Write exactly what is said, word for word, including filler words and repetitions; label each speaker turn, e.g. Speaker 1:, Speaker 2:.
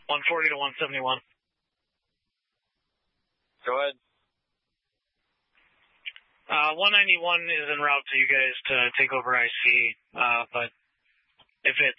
Speaker 1: one forty to one seventy-one.
Speaker 2: Go ahead.
Speaker 1: Uh, one ninety-one is en route to you guys to take over I C, uh, but if it's